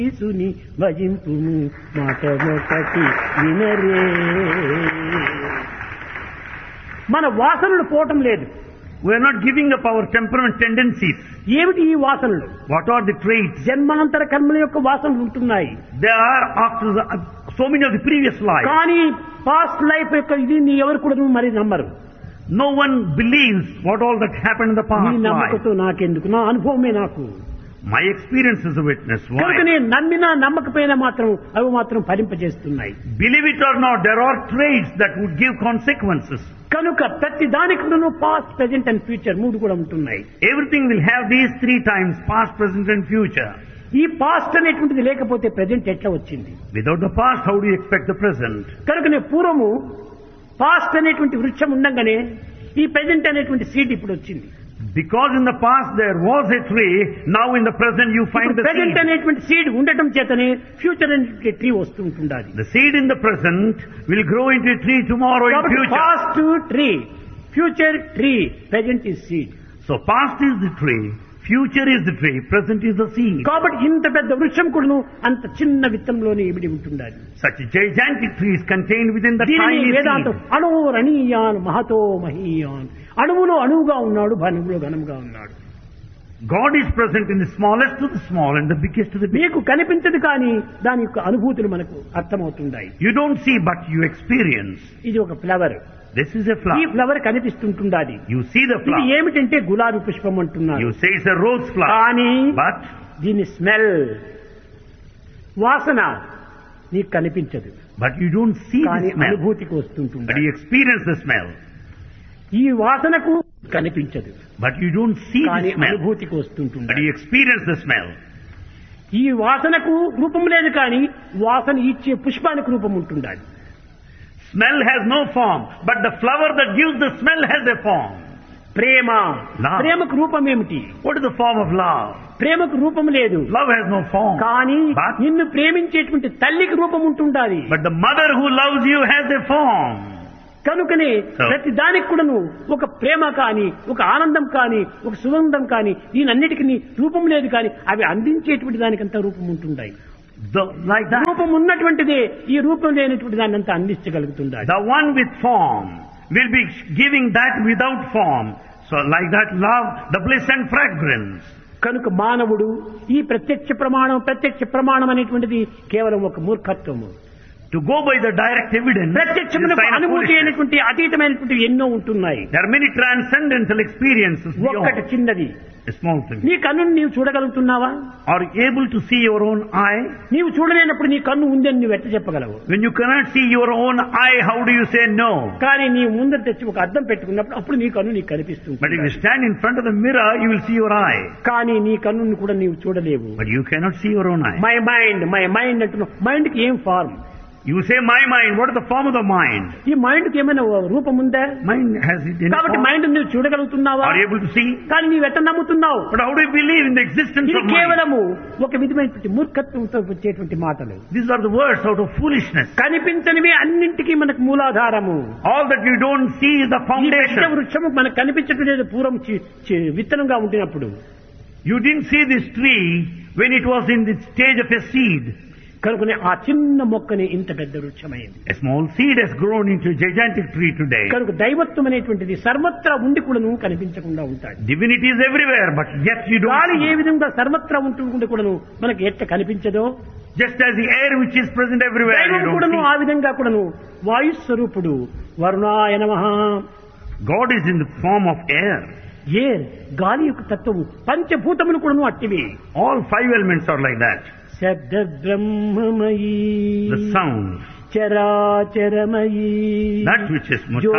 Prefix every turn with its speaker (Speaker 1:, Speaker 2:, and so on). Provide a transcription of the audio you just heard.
Speaker 1: సుని భజింపు మాటొకటి వినరే. మన వాసనలు పోవటం లేదు.
Speaker 2: We are not giving up our temperament tendencies.
Speaker 1: ఏమిటి ఈ వాసనలు?
Speaker 2: What are the traits?
Speaker 1: జన్మాంతర కర్మల యొక్క వాసనలు ఉంటున్నాయి.
Speaker 2: They are after so many of the previous lives.
Speaker 1: కానీ పాస్ట్ లైఫ్ యొక్క ఇది నీ ఎవరు కూడా మరి నమ్మరు.
Speaker 2: No one believes what all that happened in the
Speaker 1: నీ
Speaker 2: past life.
Speaker 1: నమ్మకంతో నాకెందుకు, నా అనుభవమే నాకు.
Speaker 2: My experience is a witness.
Speaker 1: కనుక
Speaker 2: Why?
Speaker 1: నేను నమ్మినా నమ్మకపోయినా మాత్రం అవి మాత్రం ఫలింపజేస్తున్నాయి.
Speaker 2: Believe it or not, there are traits that would give consequences.
Speaker 1: కనుక ప్రతి దానికి పాస్ట్, ప్రెజెంట్ అండ్ ఫ్యూచర్ మూడు కూడా ఉంటున్నాయి.
Speaker 2: Everything will have these three times, past, present and future.
Speaker 1: ఈ పాస్ట్ అనేటువంటిది లేకపోతే ప్రెజెంట్ ఎట్లా వచ్చింది?
Speaker 2: Without the past, how do you expect the present?
Speaker 1: కనుకనే పూర్వము పాస్ట్ అనేటువంటి వృక్షం ఉండగానే ఈ ప్రెజెంట్ అనేటువంటి సీడ్ ఇప్పుడు వచ్చింది.
Speaker 2: Because in the past there was a tree, now in the present you find the
Speaker 1: present
Speaker 2: seed.
Speaker 1: అనేటువంటి సీడ్ ఉండటం చేతనే ఫ్యూచర్ అనేటువంటి tree వస్తుంటుండాలి.
Speaker 2: The seed in the present will grow into a tree tomorrow in
Speaker 1: కాబట్టి
Speaker 2: future.
Speaker 1: Past tree, future tree, present is seed.
Speaker 2: So past is the tree, future is the tree, present is the seed.
Speaker 1: కాబట్టి ఇంత పెద్ద వృక్షం కూడాను అంత చిన్న విత్తంలోనే ఇమిడి ఉంటుండాలి.
Speaker 2: Such gigantic trees contained within the
Speaker 1: దీనిని
Speaker 2: tiny
Speaker 1: వేదాంతం
Speaker 2: seed.
Speaker 1: అణోరణీయాన్ మహతో మహీయాన్. అణువులో అణువుగా ఉన్నాడు, ఘనములో ఘనముగా ఉన్నాడు.
Speaker 2: God is present in the smallest to the small and the biggest to the big.
Speaker 1: మీకు కనిపించదు కానీ దాని యొక్క అనుభూతులు మనకు అర్థమవుతుంటాయి.
Speaker 2: You don't see but you experience.
Speaker 1: ఇది ఒక ఫ్లవర్.
Speaker 2: This is a
Speaker 1: ఈ
Speaker 2: flower.
Speaker 1: Flower కనిపిస్తుంటుండాలి.
Speaker 2: You see the
Speaker 1: ఇది
Speaker 2: flower.
Speaker 1: ఏమిటంటే గులాబీ పుష్పం అంటున్నారు.
Speaker 2: You say it's a rose flower.
Speaker 1: కానీ
Speaker 2: But
Speaker 1: దీని స్మెల్, వాసన నీకు కనిపించదు.
Speaker 2: you don't see
Speaker 1: కానీ
Speaker 2: the smell.
Speaker 1: అనుభూతికి
Speaker 2: But
Speaker 1: వస్తుంటుంది.
Speaker 2: you experience the smell.
Speaker 1: ఈ వాసనకు కనిపించదు
Speaker 2: But you don't see
Speaker 1: కానీ
Speaker 2: the smell.
Speaker 1: అనుభూతికి
Speaker 2: But
Speaker 1: వస్తుంటుంది.
Speaker 2: you experience the smell.
Speaker 1: ఈ వాసనకు రూపం లేదు కానీ వాసన ఇచ్చే పుష్పానికి రూపం ఉంటుండాలి.
Speaker 2: Smell has no form, but the flower that gives the smell has a form.
Speaker 1: Prema,
Speaker 2: Love.
Speaker 1: ప్రేమకు రూపం ఏమిటి?
Speaker 2: What is the form of love?
Speaker 1: ప్రేమకు రూపం లేదు
Speaker 2: Love has no form.
Speaker 1: కానీ
Speaker 2: But-
Speaker 1: నిన్ను ప్రేమించేటువంటి తల్లికి రూపం ఉంటుండాలి.
Speaker 2: But the mother who loves you has a form.
Speaker 1: కనుకనే
Speaker 2: So-
Speaker 1: ప్రతి దానికి కూడాను ఒక ప్రేమ కానీ, ఒక ఆనందం కానీ, ఒక సుగంధం కానీ, దీనన్నిటికీ రూపం లేదు కానీ అవి అందించేటువంటి దానికంతా రూపం ఉంటుండాయి.
Speaker 2: Like that.
Speaker 1: రూపం ఉన్నటువంటిదే ఈ రూపం లేనటువంటి దాన్ని అంతా అందించగలుగుతుండాలి.
Speaker 2: The one with form will be giving that without form. So like that love, the bliss and fragrance.
Speaker 1: కనుక మానవుడు ఈ ప్రత్యక్ష ప్రమాణం అనేటువంటిది కేవలం ఒక మూర్ఖత్వము.
Speaker 2: To go by the direct evidence is a
Speaker 1: ప్రత్యక్షమునకు
Speaker 2: sign of
Speaker 1: అనుభూతి
Speaker 2: foolishness.
Speaker 1: అయినటువంటి అతీతమైనటువంటి ఎన్నో ఉంటున్నాయి.
Speaker 2: There are many transcendental experiences
Speaker 1: ఒక్కటి
Speaker 2: beyond
Speaker 1: చిన్నది.
Speaker 2: a small thing.
Speaker 1: నీ కన్నుని నీవు చూడగలుగుతున్నావా?
Speaker 2: Are you able to see your own eye?
Speaker 1: నీవు చూడలేనప్పుడు నీ కన్ను ఉందని నువ్వు ఎట్ట చెప్పగలవు?
Speaker 2: When you cannot see your own eye, how do you say no?
Speaker 1: కానీ నీ ముందర తెచ్చి ఒక అద్దం పెట్టుకున్నప్పుడు అప్పుడు నీ కన్ను నీకు
Speaker 2: But if
Speaker 1: కనిపిస్తుంది.
Speaker 2: you stand in front of the mirror, you will see your eye.
Speaker 1: కానీ నీ కన్నుని కూడా నీవు చూడలేవు.
Speaker 2: But you cannot see your own eye.
Speaker 1: My mind అంటున్నావు. మైండ్ కి ఏం form?
Speaker 2: You say my mind. What is the form of the mind?
Speaker 1: ఈ mind కి ఏమైనా రూపం ఉందా?
Speaker 2: Mind has it in
Speaker 1: కాబట్టి
Speaker 2: form?
Speaker 1: మైండ్ నువ్వు చూడగలుగుతున్నావా?
Speaker 2: Are you able to see?
Speaker 1: కానీ నీవు ఎట్ట నమ్ముతున్నావు?
Speaker 2: But how do you believe in the existence
Speaker 1: ఇది
Speaker 2: of mind?
Speaker 1: కేవలము ఒక విధమైనటువంటి మూర్ఖత్వంతో వచ్చేటువంటి మాటలు.
Speaker 2: These are the words out of foolishness.
Speaker 1: కనిపించనివి అన్నింటికీ మనకు మూలాధారము.
Speaker 2: All that you don't see is the
Speaker 1: ఈ పెద్ద
Speaker 2: foundation.
Speaker 1: వృక్షము మనకు కనిపించట్లేదు పూర్వం విత్తనంగా ఉంటున్నప్పుడు.
Speaker 2: You didn't see this tree when it was in the stage of a seed.
Speaker 1: కనుకనే ఆ చిన్న మొక్కని ఇంత పెద్ద వృక్షమైంది.
Speaker 2: A small seed has grown into a gigantic tree today.
Speaker 1: కనుక దైవత్వం అనేటువంటిది సర్వత్రా ఉండి కూడాను కనిపించకుండా ఉంటాడు.
Speaker 2: Divinity is everywhere, but yet you don't
Speaker 1: గాలి ఏ
Speaker 2: see.
Speaker 1: విధంగా సర్వత్రా ఉంటుండే కూడాను మనకి ఎట్ట కనిపించదో,
Speaker 2: Just as the air which is present everywhere, you
Speaker 1: దైవం
Speaker 2: don't
Speaker 1: కూడాను
Speaker 2: see.
Speaker 1: ఆ విధంగా కూడాను వాయు స్వరూపుడు. వరుణాయ నమః.
Speaker 2: God is in the form of air.
Speaker 1: ఏర్, గాలి యొక్క తత్వము. పంచభూతములు కూడాను అట్టివి.
Speaker 2: All five elements are like that.
Speaker 1: శబ్ద బ్రహ్మమయీ,
Speaker 2: The sound,
Speaker 1: చరాచరమయీ,
Speaker 2: that which is
Speaker 1: Jyothi